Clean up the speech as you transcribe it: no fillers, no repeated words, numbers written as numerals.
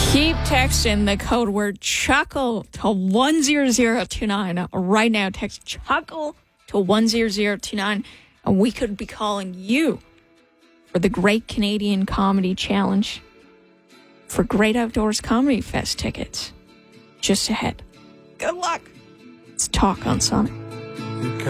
Keep texting the code word chuckle to 10029. Right now, text chuckle to 10029, and we could be calling you for the Great Canadian Comedy Challenge for Great Outdoors Comedy Fest tickets. Just ahead. Good luck. It's Talk on Sonic.